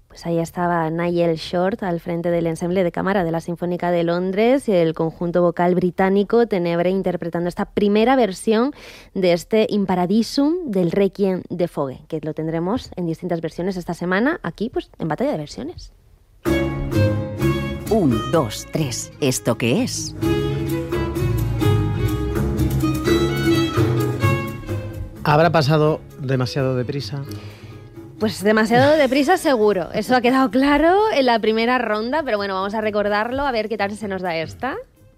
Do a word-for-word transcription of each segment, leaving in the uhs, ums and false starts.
Pues ahí estaba Nigel Short al frente del ensemble de cámara de la Sinfónica de Londres y el conjunto vocal británico Tenebre interpretando esta primera versión de este In Paradisum del Requiem de Fogge, que lo tendremos en distintas versiones esta semana aquí pues en Batalla de Versiones. Un, dos, tres. ¿Esto qué es? ¿Habrá pasado demasiado deprisa? Pues demasiado deprisa seguro, eso ha quedado claro en la primera ronda, pero bueno, vamos a recordarlo, a ver qué tal se nos da esta.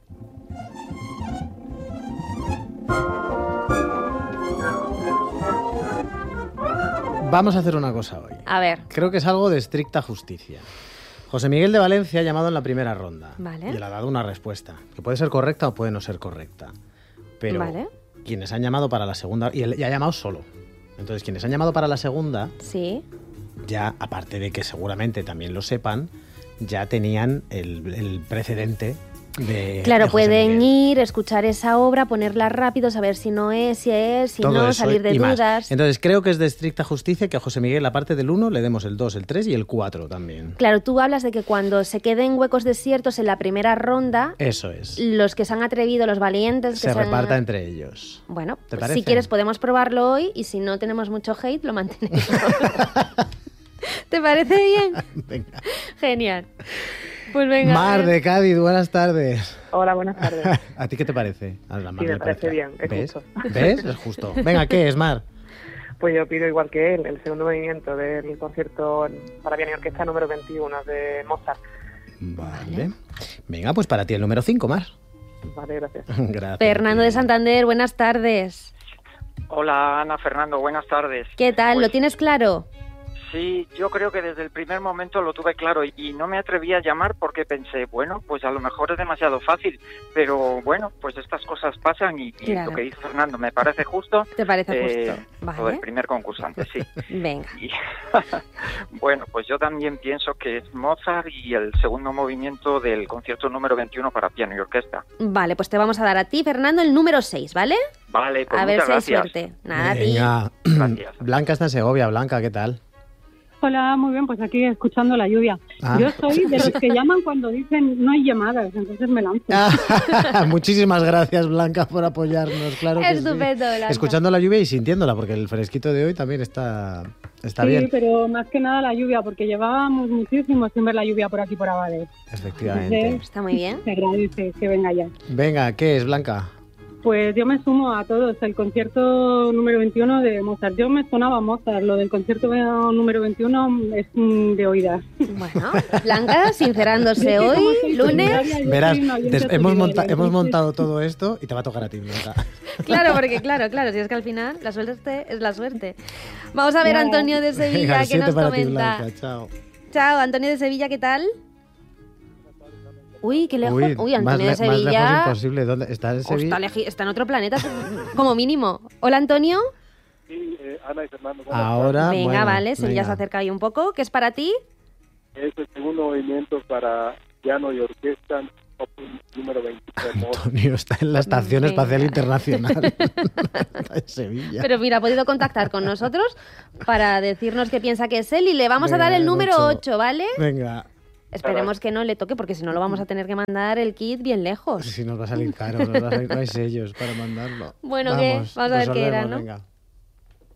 Vamos a hacer una cosa hoy. A ver. Creo que es algo de estricta justicia. José Miguel de Valencia ha llamado en la primera ronda. Vale. Y le ha dado una respuesta, que puede ser correcta o puede no ser correcta. Pero Vale. quienes han llamado para la segunda... Y él ya ha llamado solo. Entonces, quienes han llamado para la segunda, sí, ya, aparte de que seguramente también lo sepan, ya tenían el, el precedente de claro, de José pueden Miguel. ir, escuchar esa obra, ponerla rápido, saber si no es, si es, si Todo no, eso salir de y más. dudas. Entonces, creo que es de estricta justicia que a José Miguel, aparte del uno, le demos el dos, el tres y el cuatro también. Claro, tú hablas de que cuando se queden huecos desiertos en la primera ronda, Eso es. los que se han atrevido, los valientes... Se que reparta han... entre ellos. Bueno, ¿Te pues parece? si quieres podemos probarlo hoy y si no tenemos mucho hate, lo mantenemos. ¿Te parece bien? Venga. Genial. Pues venga. Mar de Cádiz, buenas tardes. Hola, buenas tardes. ¿A ti qué te parece? A la Mar Sí, me le parece bien, es ¿Ves? justo. ¿Ves? Es justo. Venga, ¿qué es, Mar? Pues yo pido igual que él, el segundo movimiento del concierto para piano y orquesta número veintiuno de Mozart. Vale. Venga, pues para ti el número cinco, Mar. Vale, gracias. Gracias. Fernando de Santander, buenas tardes. Hola Ana, Fernando, buenas tardes. ¿Qué tal? Pues, ¿Lo tienes claro? Sí, yo creo que desde el primer momento lo tuve claro y, y no me atreví a llamar porque pensé, bueno, pues a lo mejor es demasiado fácil, pero bueno, pues estas cosas pasan y, y Claro. lo que dice Fernando me parece justo. ¿Te parece eh, justo? Lo del Vale. primer concursante, sí. Venga. Y, bueno, pues yo también pienso que es Mozart y el segundo movimiento del concierto número veintiuno para piano y orquesta. Vale, pues te vamos a dar a ti, Fernando, el número seis, ¿vale? Vale, pues A ver muchas si hay gracias. suerte. Nada, a ti. Venga. Gracias. Blanca está en Segovia. Blanca, ¿qué tal? Hola, muy bien, pues aquí escuchando la lluvia. Ah. Yo soy de los que llaman cuando dicen no hay llamadas, entonces me lanzo. Muchísimas gracias, Blanca, por apoyarnos. Claro que sí. Estupendo, Blanca. Escuchando la lluvia y sintiéndola, porque el fresquito de hoy también está, está sí, bien. pero más que nada la lluvia, porque llevábamos muchísimo sin ver la lluvia por aquí por Abades. Efectivamente. Entonces, Está muy bien. se agradece que venga ya. Venga, ¿qué es, Blanca? Pues yo me sumo a todos, el concierto número veintiuno de Mozart. Yo me sonaba Mozart, lo del concierto número veintiuno es mm, de oídas. Bueno, Blanca, sincerándose hoy, lunes. Verás, des- hemos, monta- hemos montado todo esto y te va a tocar a ti, Blanca. Claro, porque claro, claro, si es que al final la suerte es la suerte. Vamos a ver a Ya. Antonio de Sevilla, Venga, que siete nos para ti, comenta. Blanca. Chao. Chao, Antonio de Sevilla, ¿qué tal? Uy, qué lejos. Uy, más, Antonio le- de más Sevilla. lejos imposible. ¿Dónde está en Oh, Sevilla? está, leji- está en otro planeta, como mínimo. Hola, Antonio. Sí, eh, Ana y Fernando. ¿cómo Ahora, Venga, bueno, vale, Sevilla venga. se acerca ahí un poco. ¿Qué es para ti? están? Es el segundo movimiento para piano y orquesta opus número veintitrés. Antonio está en la Estación Venga. Espacial Internacional. Está en Sevilla. Pero mira, ha podido contactar con nosotros para decirnos qué piensa que es él y le vamos Venga, a dar el el número ocho. ocho, ¿vale? Venga, Esperemos que no le toque porque si no lo vamos a tener que mandar el kit bien lejos. si nos va a salir caro, nos va a salir- no hay sellos para mandarlo. Bueno, ¿qué? Vamos a ver qué era, resolvemos, ¿no? venga.